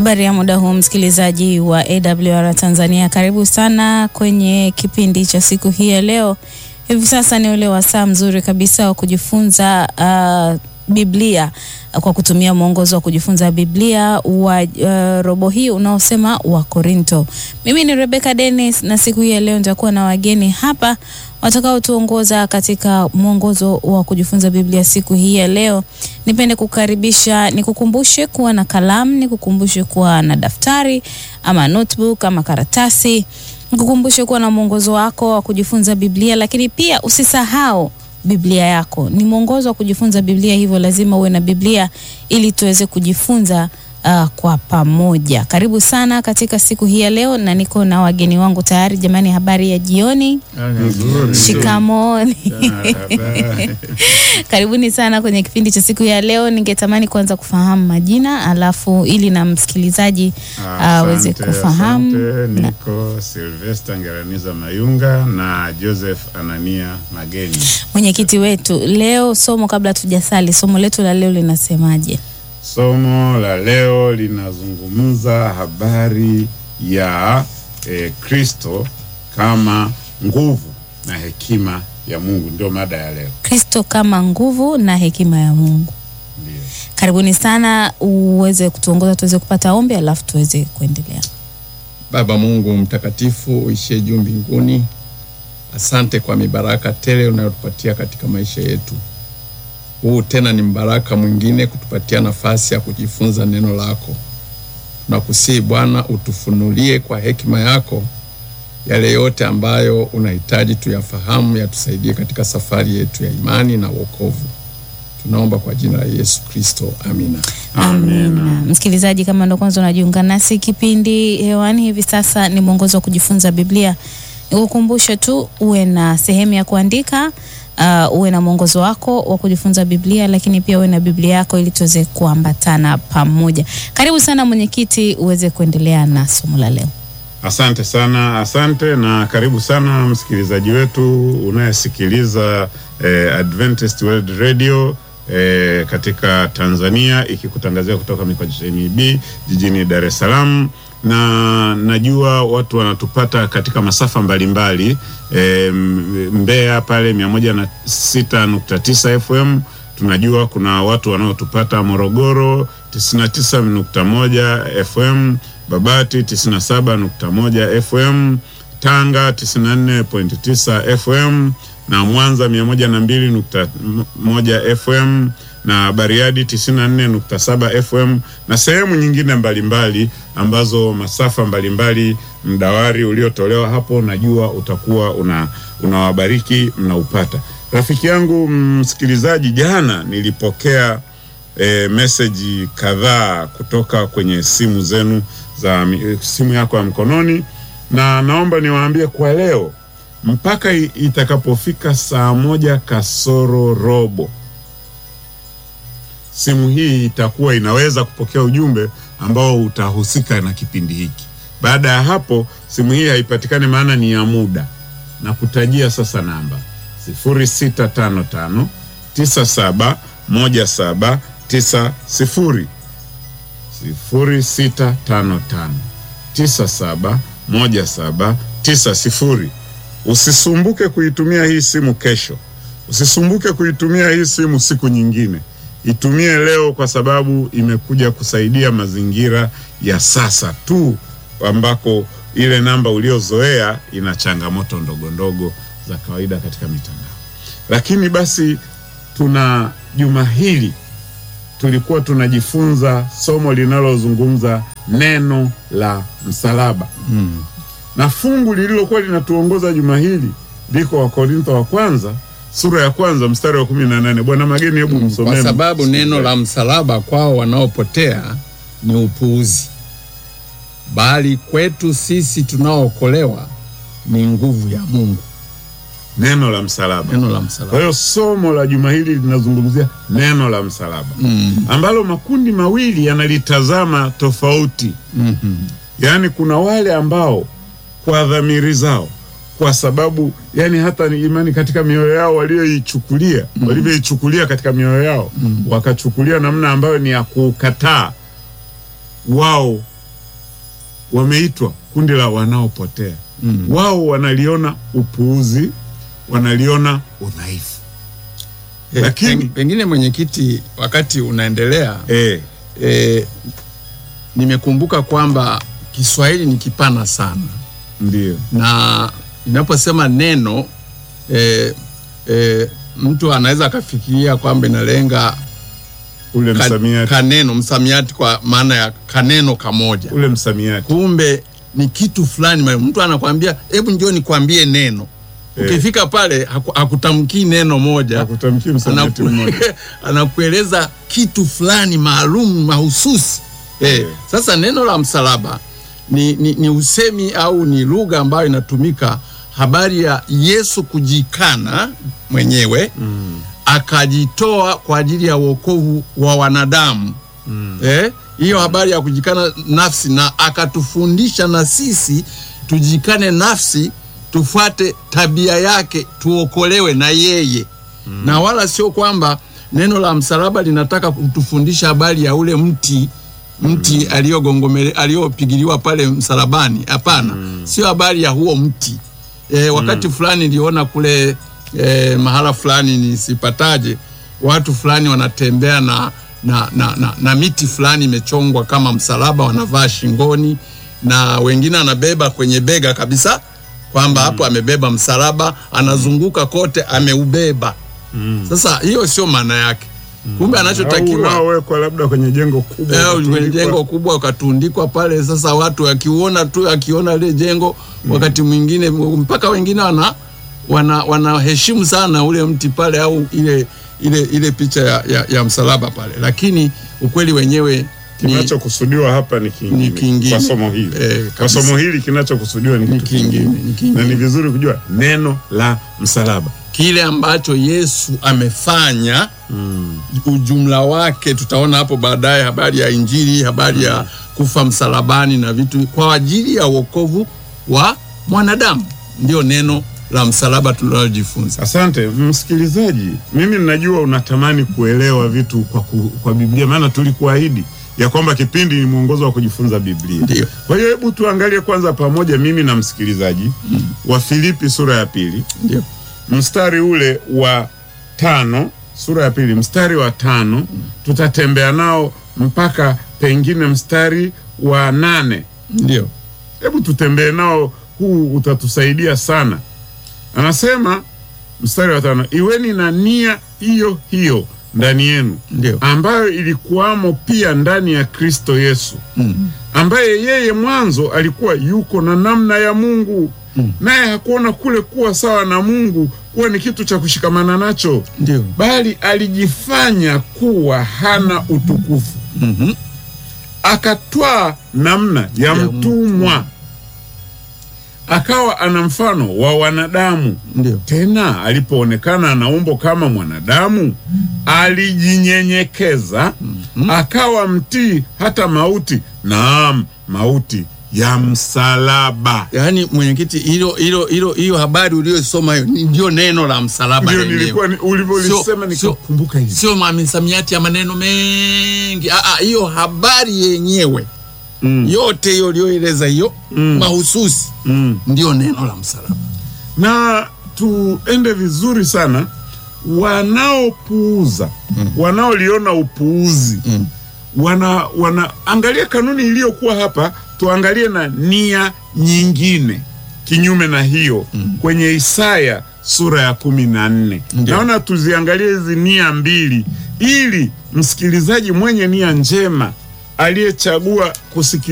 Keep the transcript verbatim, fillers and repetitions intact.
Habari ya muda huu msikilizaji wa A W R Tanzania, karibu sana kwenye kipindi cha siku hii ya leo. Hivi sasa ni ule wasaa mzuri kabisa wa kujifunza uh, Biblia kwa kutumia mwongozo wa kujifunza Biblia wa uh, robo hii unaosema wa Korinto. Mimi ni Rebecca Dennis na siku hii ya leo nitakuwa na wageni hapa watakao tuongoza katika mwongozo wa kujifunza Biblia siku hii ya leo. Nipende kukaribisha, nikukumbushe kuwa na kalamu, nikukumbushe kuwa na daftari ama notebook ama karatasi, nikukumbushe kuwa na mwongozo wako wa kujifunza Biblia, lakini pia usisahau Biblia yako. Ni mwongozo wa kujifunza Biblia, hivyo lazima uwe na Biblia ili tuweze kujifunza uh, kwa pamoja. Karibu sana katika siku hii ya leo na niko na wageni wangu tayari. Jamani, habari ya jioni. Shikamoni. Karibuni sana kwenye kipindi cha siku ya leo. Ningetamani kwanza kufahamu majina alafu ili na msikilizaji aweze uh, kufahamu. Asante, niko Sylvester Ngaraniza Mayunga na Joseph Anania Mageni. Mwenyekiti wetu, leo somo, kabla tujasali, somo letu la leo linasemaje? Somo la leo linazungumza habari ya eh, Kristo kama nguvu na hekima ya Mungu. Ndio mada ya leo. Kristo kama nguvu na hekima ya Mungu. Ndio. Karibuni sana, uweze kutuongoza tuweze kupata ombi alafu tuweze kuendelea. Baba Mungu mtakatifu uishie juu mbinguni, asante kwa mibaraka tele unayotupatia katika maisha yetu. Huu tena ni mbaraka mwingine kutupatia nafasi ya kujifunza neno lako. Tunakusihi Bwana, utufunulie kwa hekima yako yale yote ambayo unahitaji tuyafahamu, yatusaidie katika safari yetu ya imani na wokovu. Tunaomba kwa jina la Yesu Kristo, amina. Amina. Msikilizaji, kama ndo kwanza unajiunga nasi, kipindi hewani hivi sasa ni mwongozo wa kujifunza Biblia. Nikukumbushe tu uwe na sehemu ya kuandika, uh, uwe na mwongozo wako wa kujifunza Biblia, lakini pia uwe na Biblia yako ili tuweze kuambatana pamoja. Karibu sana mwenyekiti, uweze kuendelea na somo la leo. Asante sana, asante na karibu sana msikilizaji wetu unayesikiliza eh, Adventist World Radio eh, katika Tanzania, ikikutangazia kutoka Mikocheni B jijini Dar es Salaam. Na najua watu wanatupata katika masafa mbalimbali, e, Mbeya pale mia moja na sita nukta tisa F M. Tunajua kuna watu wanaotupata Morogoro tisini na tisa nukta moja F M, Babati tisini na saba nukta moja F M, Tanga tisini na nne nukta tisa F M na Mwanza mia moja na mbili nukta moja F M na Bariadi tisini na nne nukta saba F M na sehemu nyingine mbalimbali ambazo masafa mbalimbali mdawari uliotolewa hapo najua utakuwa una unawabariki mnaupata. Rafiki yangu msikilizaji, jana nilipokea e, message kadhaa kutoka kwenye simu zenu za simu yako ya mkononi, na naomba niwaambie kwa leo mpaka itakapofika saa moja kasoro robo simu hii itakuwa inaweza kupokea ujumbe ambao utahusika na kipindi hiki. Baada ya hapo simu hii haipatikani, maana ni ya muda. Na kutajia sasa namba sifuri sita tano tano tisa saba moja saba tisa sifuri, sifuri sita tano tano tisa saba moja saba tisa sifuri. Usisumbuke kuitumia hii simu kesho, usisumbuke kuitumia hii simu siku nyingine. Itumie leo kwa sababu imekuja kusaidia mazingira ya sasa tu, ambako ile namba uliozoea ina changamoto ndogo ndogo za kawaida katika mitandao. Lakini basi tuna juma hili tulikuwa tunajifunza somo linalozungumza neno la msalaba. Hmm. Na fungu lililokuwa linatuongoza juma hili liko wa Korintho wa kwanza sura ya kwanza mstari wa kumi na nane. Bwana Mageni, hebu msomee. Kwa sababu neno la msalaba kwao wanaopotea ni upuuzi, bali kwetu sisi tunaookolewa ni nguvu ya Mungu. Neno la msalaba. Neno la msalaba. Kwa hiyo somo la juma hili linazungumzia neno la msalaba. Mm. Ambalo makundi mawili yanalitazama tofauti. Mm-hmm. Yaani kuna wale ambao kwa dhamiri zao, kwa sababu yani hata ni imani katika mioyo yao walioichukulia, mm. walivyoichukulia katika mioyo yao, mm. wakachukulia namna ambayo ni ya kukataa wao wameitwa kundi la wanaopotea. Mm. Wao wanaliona upuuzi, wanaliona udhaifu. Eh, Lakini pengine mwenyekiti, wakati unaendelea eh, eh, nimekumbuka kwamba Kiswahili ni kipana sana. ndio. Na ninaposema neno eh, eh, mtu anaweza akafikiria kwamba inalenga Ule ka, msamiati. kaneno msamiati kwa maana ya kaneno kamoja. Ule msamiati. Kumbe ni kitu fulani. Mtu anakuambia hebu njoo nikwambie neno. Eh. Ukifika pale haku, hakutamki neno moja. Hakutamki msamiati Anaku, mmoja. anakueleza kitu fulani maalum mahususi. Eh. Eh. Sasa neno la msalaba ni, ni, ni usemi au ni lugha ambayo inatumika habari ya Yesu kujikana mwenyewe. Mm. Akajitoa kwa ajili ya wokovu wa wanadamu. Mm. Eh, hiyo habari ya kujikana nafsi, na akatufundisha na sisi tujikane nafsi, tufuate tabia yake, tuokolewe na yeye. Mm. Na wala sio kwamba neno la msalaba linataka kutufundisha habari ya ule mti mti mm. aliyogongomele aliyopigiliwa pale msalabani. Hapana. Mm. Sio habari ya huo mti. Eh, wakati mm. fulani niliona kule E, mahala fulani nisipataje, watu fulani wanatembea na, na, na, na, na miti fulani imechongwa kama msalaba, wanavaa shingoni, na wengine anabeba kwenye bega kabisa kwamba mm. hapo amebeba msalaba, anazunguka kote ameubeba. Mm. Sasa hiyo sio maana yake. Mm. Kumbe anachotakiwa unawekwa labda kwenye jengo kubwa, eh, kwenye jengo kubwa ukatundikwa pale. Sasa watu wakiona tu, akiona ile jengo mm. wakati mwingine mpaka wengine wana wana wanaheshimu sana ule mti pale au ile ile ile picha ya, ya, ya msalaba pale, lakini ukweli wenyewe kinachokusudiwa hapa ni kingine, ni kingine. Kwa somo hili eh, kwa somo hili kinachokusudiwa ni kitu kingine, na ni vizuri kujua neno la msalaba, kile ambacho Yesu amefanya. Mm. Ujumla wake tutaona hapo baadaye, habari ya Injili, habari mm. ya kufa msalabani na vitu kwa ajili ya wokovu wa mwanadamu, ndio neno la msalaba tunalojifunza. Asante msikilizaji, mimi ninajua unatamani kuelewa vitu kwa, ku, kwa Biblia, maana tulikuahidi ya kwamba kipindi ni mwongozo wa kujifunza Biblia. Ndiyo. Kwa hiyo hebu tuangalie kwanza pamoja mimi na msikilizaji mm. wa Filipi sura ya pili. Ndiyo. Mstari ule wa tano, sura ya pili mstari wa tano mm. tutatembea nao mpaka pengine mstari wa nane. Ndiyo. Hebu tutembee nao, huu utatusaidia sana. Anasema mstari wa tano, iweni na nia hiyo hiyo ndani yenu, ambayo ilikuwamo pia ndani ya Kristo Yesu. Mm. Ambaye yeye mwanzo alikuwa yuko na namna ya Mungu. Mm. Naye hakuona kule kuwa sawa na Mungu kuwa ni kitu cha kushikamana nacho. Ndiyo. Bali alijifanya kuwa hana utukufu. Mm-hmm. Akatwaa namna ya, ya mtumwa. Akawa ana mfano wa wanadamu. Ndiyo. Tena alipoonekana ana umbo kama mwanadamu, alijinyenyekeza, mm-hmm. akawa mtii hata mauti, naam, mauti ya msalaba. Yaani mwenyekiti, hilo hilo hilo hiyo habari uliyosoma hiyo ndio neno la msalaba lenyewe. Ndio nilikuwa ulivyolisema nikakumbuka hivi. Sio mamisamiati ya maneno mengi. Ah ah, hiyo habari yenyewe. Mm. Yote hiyo ulioeleza hiyo mm. mahususi mm. ndio neno la msalaba. Na tuende vizuri sana, wanaopuuza mm. wanaoliona upuuzi mm. wana wana angalia kanuni iliyokuwa hapa, tuangalie na nia nyingine kinyume na hiyo mm. kwenye Isaya sura ya kumi na nne. Naona tuziangalie hizi nia mbili ili msikilizaji mwenye nia njema aliyechagua kusikia